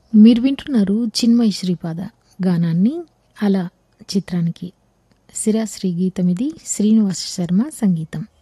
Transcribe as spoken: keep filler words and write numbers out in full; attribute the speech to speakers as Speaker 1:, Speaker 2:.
Speaker 1: మీరు వింటున్నారు చిన్మయి శ్రీపాద గానాన్ని 'అల' చిత్రానికి. సిరాశ్రీ గీతం ఇది. శ్రీనివాస్ శర్మ సంగీతం.